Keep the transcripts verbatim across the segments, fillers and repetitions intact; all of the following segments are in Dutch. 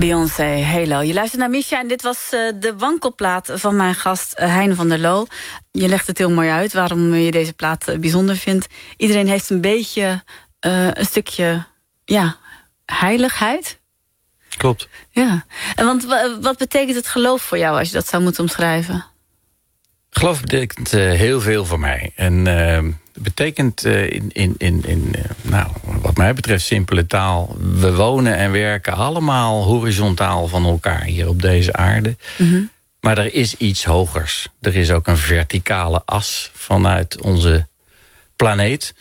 Beyoncé, Halo. Je luistert naar Misha en dit was uh, de wankelplaat van mijn gast uh, Hein van der Loo. Je legt het heel mooi uit waarom je deze plaat uh, bijzonder vindt. Iedereen heeft een beetje uh, een stukje ja, heiligheid. Klopt. Ja. En want w- wat betekent het geloof voor jou als je dat zou moeten omschrijven? Geloof betekent uh, heel veel voor mij. En uh, het betekent uh, in, in, in, in uh, nou, wat mij betreft simpele taal. We wonen en werken allemaal horizontaal van elkaar hier op deze aarde. Mm-hmm. Maar er is iets hogers. Er is ook een verticale as vanuit onze planeet.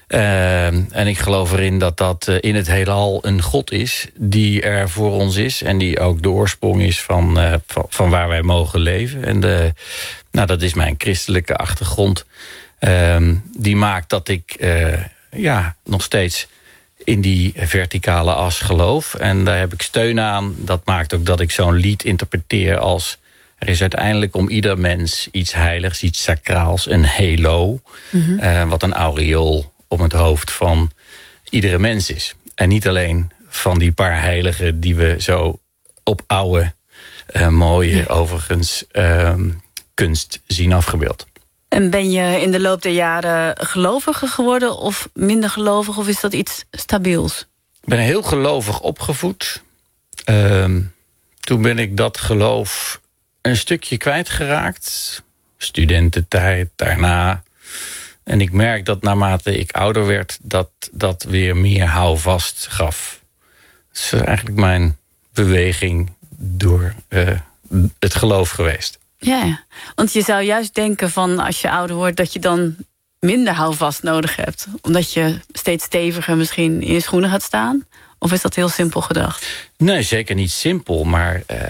Uh, en ik geloof erin dat dat uh, in het heelal een God is die er voor ons is. En die ook de oorsprong is van, uh, van, van waar wij mogen leven. En de, nou, dat is mijn christelijke achtergrond. Uh, die maakt dat ik uh, ja, nog steeds in die verticale as geloof. En daar heb ik steun aan. Dat maakt ook dat ik zo'n lied interpreteer als... er is uiteindelijk om ieder mens iets heiligs, iets sacraals, een halo. Mm-hmm. Uh, wat een aureool om het hoofd van iedere mens is. En niet alleen van die paar heiligen die we zo op oude, uh, mooie, ja. overigens, uh, kunst zien afgebeeld. En ben je in de loop der jaren geloviger geworden of minder gelovig? Of is dat iets stabiels? Ik ben heel gelovig opgevoed. Uh, toen ben ik dat geloof een stukje kwijtgeraakt. Studententijd, daarna. En ik merk dat naarmate ik ouder werd, dat dat weer meer houvast gaf. Dat is eigenlijk mijn beweging door uh, het geloof geweest. Ja, want je zou juist denken van als je ouder wordt dat je dan minder houvast nodig hebt. Omdat je steeds steviger misschien in je schoenen gaat staan. Of is dat heel simpel gedacht? Nee, zeker niet simpel. Maar uh,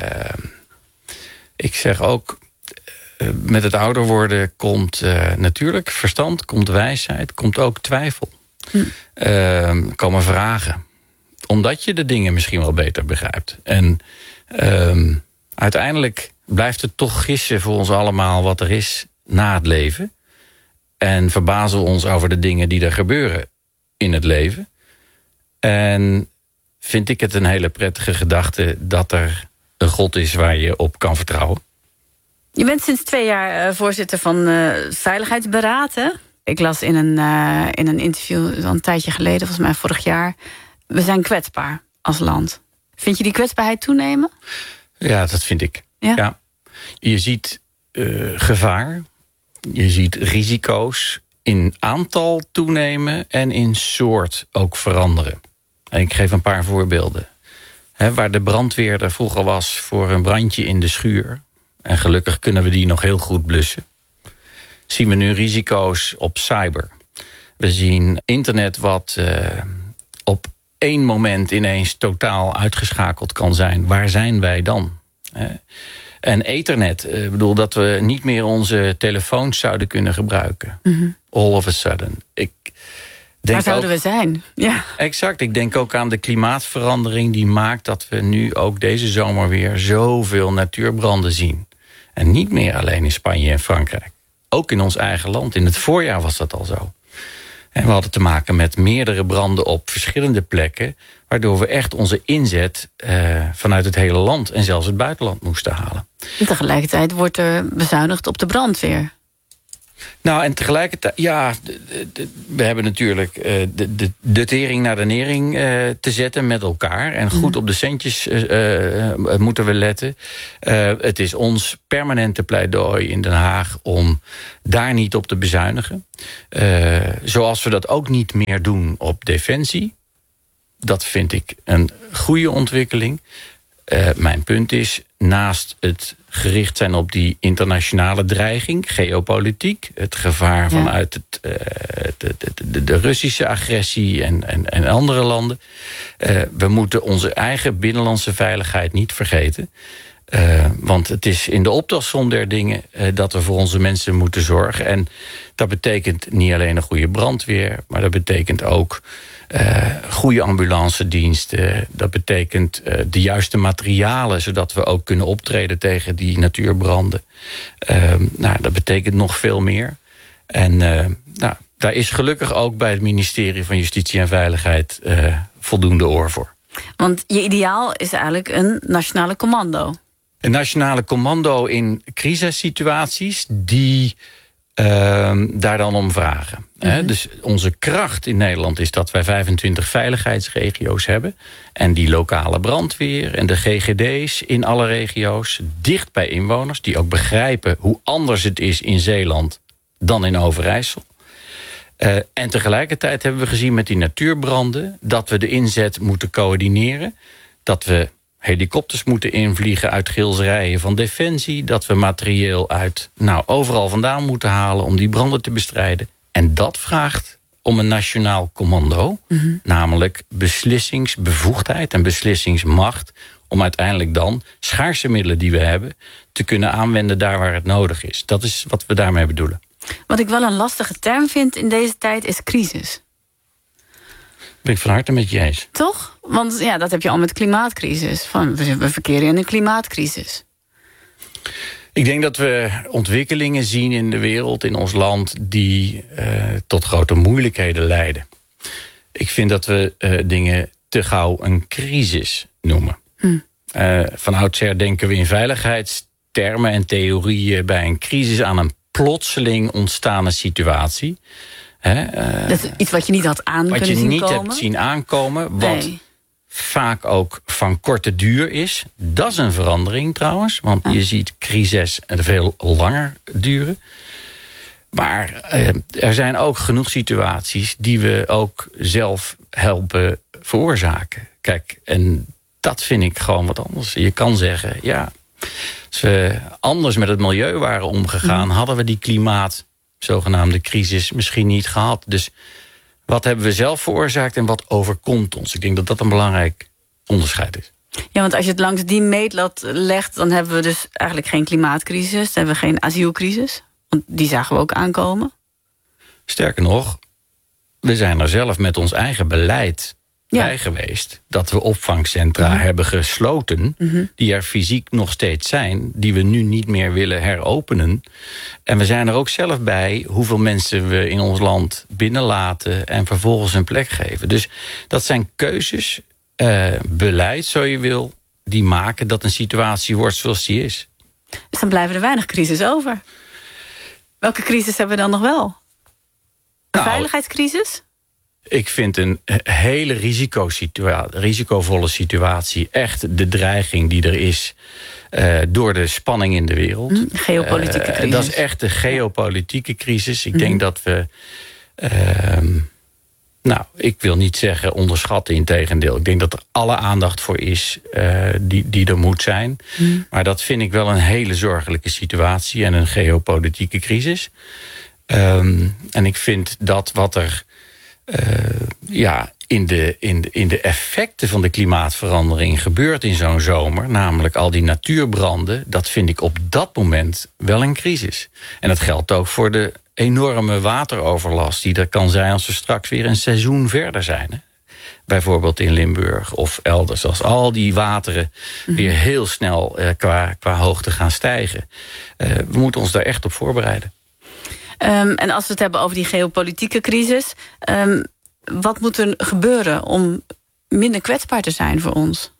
ik zeg ook, uh, met het ouder worden komt uh, natuurlijk verstand, komt wijsheid, komt ook twijfel. Hm. Uh, komen vragen. Omdat je de dingen misschien wel beter begrijpt. En uh, uiteindelijk blijft het toch gissen voor ons allemaal wat er is na het leven. En verbazen we ons over de dingen die er gebeuren in het leven. En vind ik het een hele prettige gedachte dat er een God is waar je op kan vertrouwen. Je bent sinds twee jaar uh, voorzitter van uh, Veiligheidsberaad, hè? Ik las in een, uh, in een interview een tijdje geleden, volgens mij vorig jaar. We zijn kwetsbaar als land. Vind je die kwetsbaarheid toenemen? Ja, dat vind ik. Ja? Ja. Je ziet uh, gevaar, je ziet risico's in aantal toenemen en in soort ook veranderen. En ik geef een paar voorbeelden. He, waar de brandweer er vroeger was voor een brandje in de schuur, en gelukkig kunnen we die nog heel goed blussen, zien we nu risico's op cyber. We zien internet wat uh, op één moment ineens totaal uitgeschakeld kan zijn. Waar zijn wij dan? He. En ethernet, ik bedoel dat we niet meer onze telefoons zouden kunnen gebruiken. Mm-hmm. All of a sudden. Ik denk Waar zouden ook, we zijn? Ja. Exact, ik denk ook aan de klimaatverandering die maakt dat we nu ook deze zomer weer zoveel natuurbranden zien. En niet meer alleen in Spanje en Frankrijk. Ook in ons eigen land. In het voorjaar was dat al zo. En we hadden te maken met meerdere branden op verschillende plekken, waardoor we echt onze inzet uh, vanuit het hele land en zelfs het buitenland moesten halen. En tegelijkertijd wordt er bezuinigd op de brandweer. Nou, en tegelijkertijd, ja, de, de, we hebben natuurlijk uh, de, de, de tering naar de nering uh, te zetten met elkaar. En goed op de centjes uh, uh, moeten we letten. Uh, het is ons permanente pleidooi in Den Haag om daar niet op te bezuinigen. Uh, zoals we dat ook niet meer doen op defensie. Dat vind ik een goede ontwikkeling. Uh, mijn punt is, naast het gericht zijn op die internationale dreiging, geopolitiek, het gevaar ja. vanuit het, uh, de, de, de, de Russische agressie en, en, en andere landen. Uh, we moeten onze eigen binnenlandse veiligheid niet vergeten. Uh, want het is in de optelsom der dingen uh, dat we voor onze mensen moeten zorgen. En dat betekent niet alleen een goede brandweer, maar dat betekent ook Uh, goede ambulancediensten. Dat betekent uh, de juiste materialen, zodat we ook kunnen optreden tegen die natuurbranden. Uh, nou, dat betekent nog veel meer. En uh, nou, daar is gelukkig ook bij het ministerie van Justitie en Veiligheid uh, voldoende oor voor. Want je ideaal is eigenlijk een nationale commando. Een nationale commando in crisissituaties die uh, daar dan om vragen. Mm-hmm. He, dus onze kracht in Nederland is dat wij vijfentwintig veiligheidsregio's hebben. En die lokale brandweer en de G G D's in alle regio's, dicht bij inwoners, die ook begrijpen hoe anders het is in Zeeland dan in Overijssel. Uh, en tegelijkertijd hebben we gezien met die natuurbranden dat we de inzet moeten coördineren. Dat we helikopters moeten invliegen uit gilserijen van Defensie. Dat we materieel uit nou, overal vandaan moeten halen om die branden te bestrijden. En dat vraagt om een nationaal commando. Mm-hmm. Namelijk beslissingsbevoegdheid en beslissingsmacht. Om uiteindelijk dan schaarse middelen die we hebben te kunnen aanwenden daar waar het nodig is. Dat is wat we daarmee bedoelen. Wat ik wel een lastige term vind in deze tijd is crisis. Ben ik van harte met je eens. Toch? Want ja, dat heb je al met klimaatcrisis. Van, we verkeren in een klimaatcrisis. Ik denk dat we ontwikkelingen zien in de wereld, in ons land, die uh, tot grote moeilijkheden leiden. Ik vind dat we uh, dingen te gauw een crisis noemen. Hm. Uh, van oudsher denken we in veiligheidstermen en theorieën bij een crisis aan een plotseling ontstane situatie. He, uh, dat is iets wat je niet had aan kunnen zien komen. Wat je niet hebt zien aankomen. Wat nee. vaak ook van korte duur is. Dat is een verandering trouwens. Want ja. je ziet crises veel langer duren. Maar uh, er zijn ook genoeg situaties die we ook zelf helpen veroorzaken. Kijk, en dat vind ik gewoon wat anders. Je kan zeggen, ja, als we anders met het milieu waren omgegaan, mm. hadden we die klimaat, zogenaamde crisis, misschien niet gehad. Dus wat hebben we zelf veroorzaakt en wat overkomt ons? Ik denk dat dat een belangrijk onderscheid is. Ja, want als je het langs die meetlat legt, dan hebben we dus eigenlijk geen klimaatcrisis, dan hebben we geen asielcrisis. Want die zagen we ook aankomen. Sterker nog, we zijn er zelf met ons eigen beleid ja. bij geweest. Dat we opvangcentra mm-hmm. hebben gesloten. Mm-hmm. Die er fysiek nog steeds zijn. Die we nu niet meer willen heropenen. En we zijn er ook zelf bij hoeveel mensen we in ons land binnenlaten. En vervolgens een plek geven. Dus dat zijn keuzes, uh, beleid zo je wil. Die maken dat een situatie wordt zoals die is. Dus dan blijven er weinig crisis over. Welke crisis hebben we dan nog wel? Een nou, veiligheidscrisis? Ik vind een hele risicositua- risicovolle situatie echt de dreiging die er is uh, door de spanning in de wereld. Mm, geopolitieke crisis. Uh, dat is echt de geopolitieke crisis. Ik mm. denk dat we, uh, nou, ik wil niet zeggen onderschatten, integendeel. Ik denk dat er alle aandacht voor is uh, die, die er moet zijn. Mm. Maar dat vind ik wel een hele zorgelijke situatie en een geopolitieke crisis. Um, en ik vind dat wat er Uh, ja, in de, in, de, in de effecten van de klimaatverandering gebeurt in zo'n zomer, namelijk al die natuurbranden, dat vind ik op dat moment wel een crisis. En dat geldt ook voor de enorme wateroverlast die er kan zijn als we straks weer een seizoen verder zijn. Hè? Bijvoorbeeld in Limburg of elders. Als al die wateren weer heel snel uh, qua, qua hoogte gaan stijgen. Uh, we moeten ons daar echt op voorbereiden. Um, en als we het hebben over die geopolitieke crisis, Um, wat moet er gebeuren om minder kwetsbaar te zijn voor ons?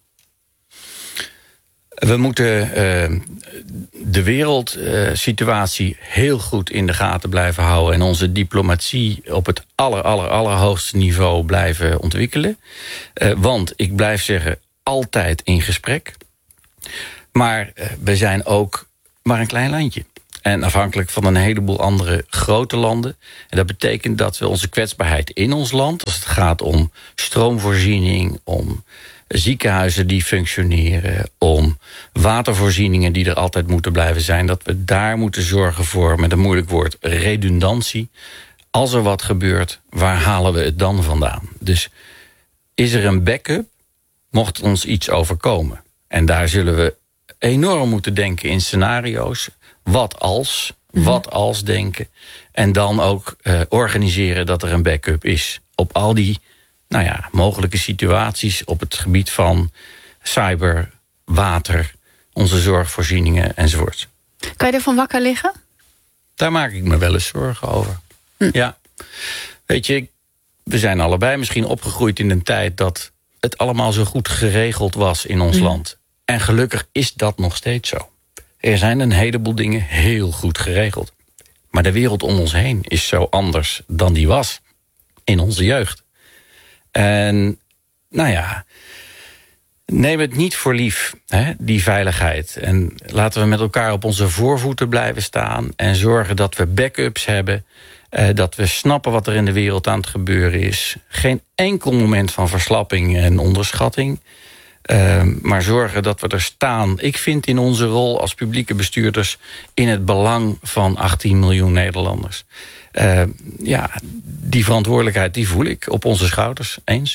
We moeten uh, de wereldsituatie uh, heel goed in de gaten blijven houden en onze diplomatie op het aller, aller, allerhoogste niveau blijven ontwikkelen. Uh, want, ik blijf zeggen, altijd in gesprek. Maar uh, we zijn ook maar een klein landje. En afhankelijk van een heleboel andere grote landen. En dat betekent dat we onze kwetsbaarheid in ons land, als het gaat om stroomvoorziening, om ziekenhuizen die functioneren, om watervoorzieningen die er altijd moeten blijven zijn, dat we daar moeten zorgen voor, met een moeilijk woord, redundantie. Als er wat gebeurt, waar halen we het dan vandaan? Dus is er een backup, mocht ons iets overkomen? En daar zullen we enorm moeten denken in scenario's. Wat als, wat als denken. En dan ook uh, organiseren dat er een backup is. Op al die nou ja, mogelijke situaties op het gebied van cyber, water, onze zorgvoorzieningen enzovoort. Kan je ervan wakker liggen? Daar maak ik me wel eens zorgen over. Hm. Ja, weet je, we zijn allebei misschien opgegroeid in een tijd dat het allemaal zo goed geregeld was in ons mm. land. En gelukkig is dat nog steeds zo. Er zijn een heleboel dingen heel goed geregeld. Maar de wereld om ons heen is zo anders dan die was in onze jeugd. En nou ja, neem het niet voor lief, hè, die veiligheid. En laten we met elkaar op onze voorvoeten blijven staan en zorgen dat we backups hebben. Uh, dat we snappen wat er in de wereld aan het gebeuren is. Geen enkel moment van verslapping en onderschatting. Uh, maar zorgen dat we er staan. Ik vind in onze rol als publieke bestuurders in het belang van achttien miljoen Nederlanders. Uh, ja, die verantwoordelijkheid die voel ik op onze schouders. Eens?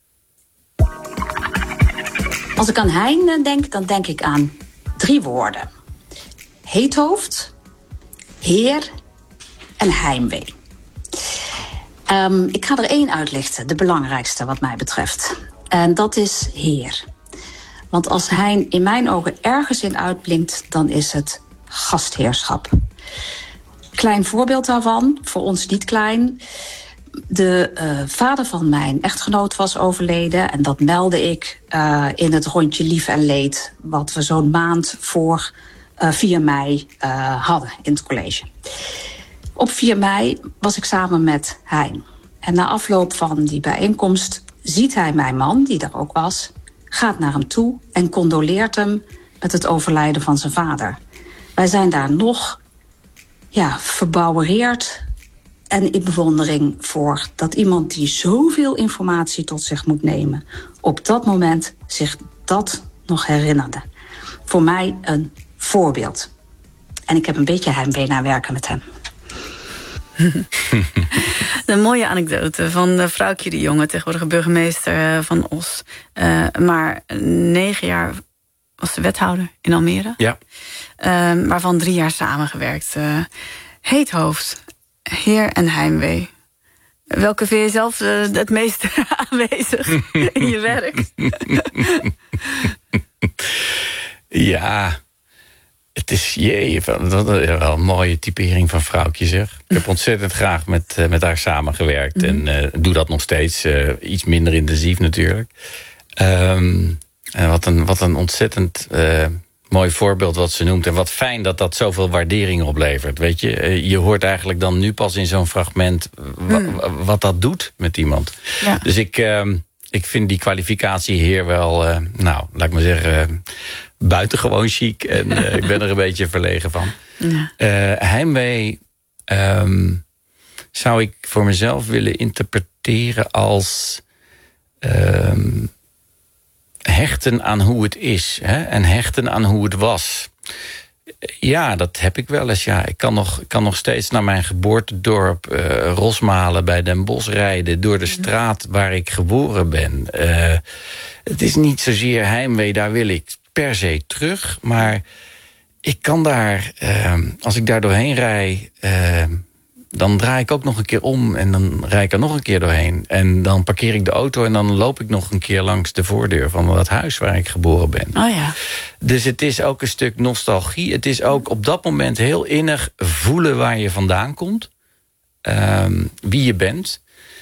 Als ik aan Hein denk, dan denk ik aan drie woorden. Heethoofd, heer en heimwee. Um, ik ga er één uitlichten, de belangrijkste wat mij betreft. En dat is heer. Want als Hein in mijn ogen ergens in uitblinkt, dan is het gastheerschap. Klein voorbeeld daarvan, voor ons niet klein. De uh, vader van mijn echtgenoot was overleden. En dat meldde ik uh, in het rondje lief en leed, wat we zo'n maand voor uh, vier mei uh, hadden in het college. Op vier mei was ik samen met Hein. En na afloop van die bijeenkomst ziet hij mijn man, die daar ook was, gaat naar hem toe en condoleert hem met het overlijden van zijn vader. Wij zijn daar nog ja, verbouwereerd en in bewondering voor dat iemand die zoveel informatie tot zich moet nemen, op dat moment zich dat nog herinnerde. Voor mij een voorbeeld. En ik heb een beetje heimwee naar werken met hem. Een mooie anekdote van uh, Vrouwtje de Jonge, tegenwoordige burgemeester uh, van Os. Uh, maar negen jaar was ze wethouder in Almere. Ja. Uh, waarvan drie jaar samengewerkt. Uh, Heethoofd, heer en heimwee. Welke vind je zelf uh, het meest aanwezig in je werk? Ja... Het is jee, dat is wel een mooie typering van Vrouwtje, zeg. Ik heb ontzettend graag met, uh, met haar samengewerkt. Mm-hmm. En uh, doe dat nog steeds. Uh, iets minder intensief natuurlijk. Um, en wat een, wat een ontzettend uh, mooi voorbeeld wat ze noemt. En wat fijn dat dat zoveel waardering oplevert. Weet je, uh, je hoort eigenlijk dan nu pas in zo'n fragment wa- mm. wat dat doet met iemand. Ja. Dus ik, uh, ik vind die kwalificatie hier wel, uh, nou, laat ik maar zeggen... Uh, buitengewoon chic en uh, ik ben er een beetje verlegen van. Ja. Uh, heimwee um, zou ik voor mezelf willen interpreteren als um, hechten aan hoe het is. Hè? En hechten aan hoe het was. Ja, dat heb ik wel eens. Ja. Ik kan nog, ik kan nog steeds naar mijn geboortedorp uh, Rosmalen bij Den Bosch rijden, door de straat waar ik geboren ben. Uh, het is niet zozeer heimwee, daar wil ik per se terug, maar ik kan daar, uh, als ik daar doorheen rij, uh, dan draai ik ook nog een keer om en dan rijd ik er nog een keer doorheen. En dan parkeer ik de auto en dan loop ik nog een keer langs de voordeur van dat huis waar ik geboren ben. Oh ja. Dus het is ook een stuk nostalgie. Het is ook op dat moment heel innig voelen waar je vandaan komt, um, wie je bent,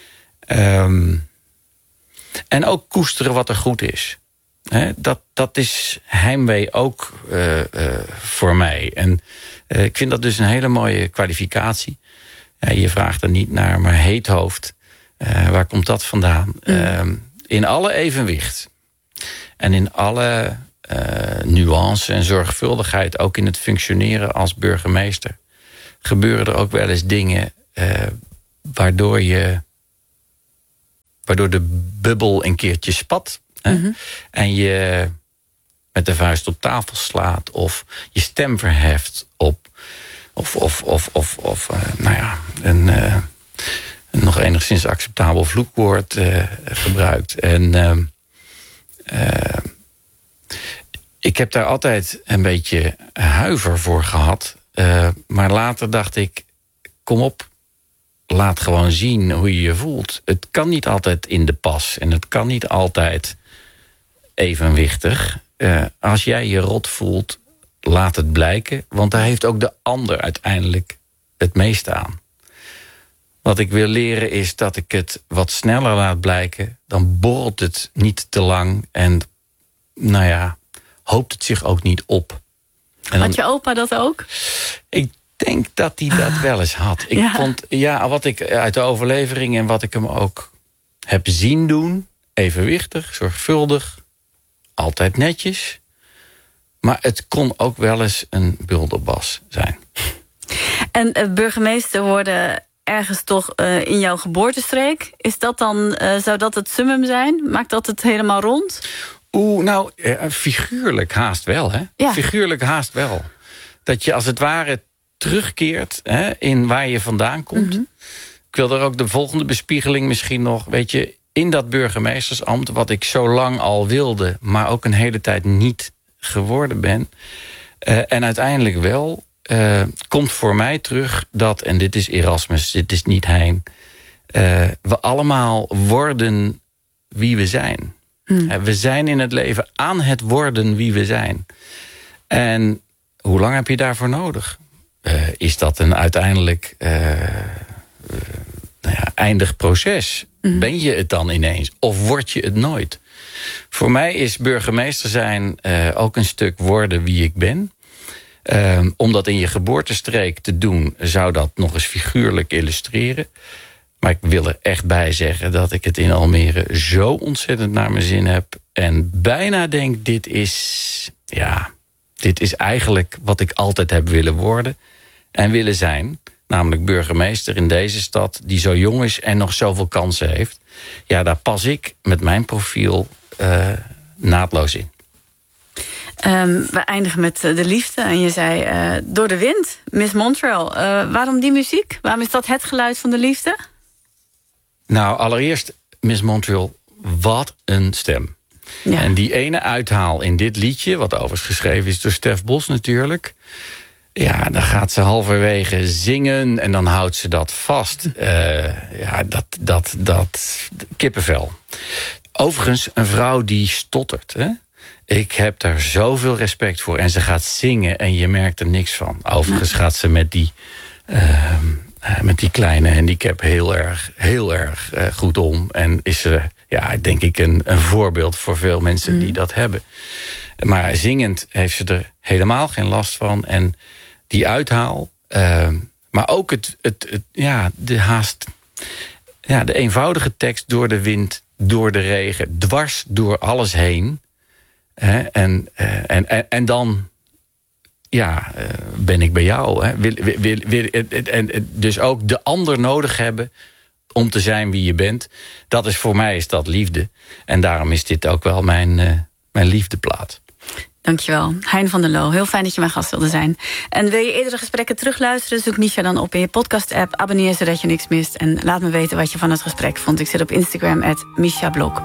um, en ook koesteren wat er goed is. He, dat, dat is heimwee ook uh, uh, voor mij. En uh, ik vind dat dus een hele mooie kwalificatie. Uh, je vraagt er niet naar, maar heethoofd, uh, waar komt dat vandaan? Mm. Uh, in alle evenwicht. En in alle uh, nuance en zorgvuldigheid, ook in het functioneren als burgemeester, gebeuren er ook wel eens dingen uh, waardoor je, waardoor de bubbel een keertje spat. Mm-hmm. En je met de vuist op tafel slaat of je stem verheft op of, of, of, of, of uh, nou ja, een, uh, een nog enigszins acceptabel vloekwoord uh, gebruikt. En uh, uh, ik heb daar altijd een beetje huiver voor gehad. Uh, maar later dacht ik, kom op, laat gewoon zien hoe je je voelt. Het kan niet altijd in de pas en het kan niet altijd evenwichtig. Uh, als jij je rot voelt, laat het blijken. Want daar heeft ook de ander uiteindelijk het meeste aan. Wat ik wil leren is dat ik het wat sneller laat blijken. Dan borrelt het niet te lang. En nou ja, hoopt het zich ook niet op. En dan, had je opa dat ook? Ik denk dat hij dat wel eens had. Ik ja. vond, ja, wat ik uit de overlevering en wat ik hem ook heb zien doen. Evenwichtig, zorgvuldig. Altijd netjes. Maar het kon ook wel eens een bulderbas zijn. En uh, burgemeester worden ergens toch uh, in jouw geboortestreek. Is dat dan, uh, zou dat het summum zijn? Maakt dat het helemaal rond? Oeh, nou, uh, figuurlijk haast wel, hè? Ja. Figuurlijk haast wel. Dat je als het ware terugkeert hè, in waar je vandaan komt. Mm-hmm. Ik wil er ook de volgende bespiegeling misschien nog, weet je, in dat burgemeestersambt, wat ik zo lang al wilde, maar ook een hele tijd niet geworden ben. Uh, en uiteindelijk wel, uh, komt voor mij terug dat, en dit is Erasmus, dit is niet Hein, uh, we allemaal worden wie we zijn. Hmm. Uh, we zijn in het leven aan het worden wie we zijn. En hoe lang heb je daarvoor nodig? Uh, is dat een uiteindelijk uh, uh, nou ja, eindig proces? Mm. Ben je het dan ineens? Of word je het nooit? Voor mij is burgemeester zijn uh, ook een stuk worden wie ik ben. Uh, om dat in je geboortestreek te doen, zou dat nog eens figuurlijk illustreren. Maar ik wil er echt bij zeggen dat ik het in Almere zo ontzettend naar mijn zin heb. En bijna denk, dit is, ja, dit is eigenlijk wat ik altijd heb willen worden en willen zijn. Namelijk burgemeester in deze stad die zo jong is en nog zoveel kansen heeft. Ja, daar pas ik met mijn profiel uh, naadloos in. Um, we eindigen met de liefde. En je zei, uh, door de wind, Miss Montreal. Uh, waarom die muziek? Waarom is dat het geluid van de liefde? Nou, allereerst, Miss Montreal, wat een stem. Ja. En die ene uithaal in dit liedje, wat overigens geschreven is door Stef Bos natuurlijk. Ja, dan gaat ze halverwege zingen en dan houdt ze dat vast. Uh, ja, dat, dat, dat, kippenvel. Overigens, een vrouw die stottert, hè? Ik heb daar zoveel respect voor. En ze gaat zingen en je merkt er niks van. Overigens gaat ze met die, uh, met die kleine handicap heel erg, heel erg uh, goed om. En is ze, ja, denk ik, een, een voorbeeld voor veel mensen die dat hebben. Maar zingend heeft ze er helemaal geen last van. En die uithaal, uh, maar ook het, het, het, ja, de haast, ja, de eenvoudige tekst door de wind, door de regen, dwars door alles heen. Hè, en, uh, en, en, en dan, ja, uh, ben ik bij jou. Hè. Wil, wil, wil, en, en dus ook de ander nodig hebben om te zijn wie je bent. Dat is voor mij is dat liefde. En daarom is dit ook wel mijn, uh, mijn liefdeplaat. Dankjewel. Hein van der Loo, heel fijn dat je mijn gast wilde zijn. En wil je eerdere gesprekken terugluisteren? Zoek Misha dan op in je podcast-app. Abonneer zodat je niks mist. En laat me weten wat je van het gesprek vond. Ik zit op Instagram, at Misha Blok.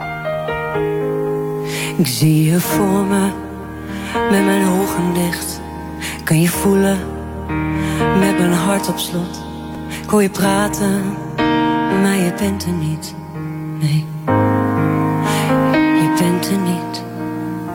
Ik zie je voor me, met mijn ogen dicht. Kan je voelen, met mijn hart op slot. Ik hoor je praten, maar je bent er niet. Nee, je bent er niet.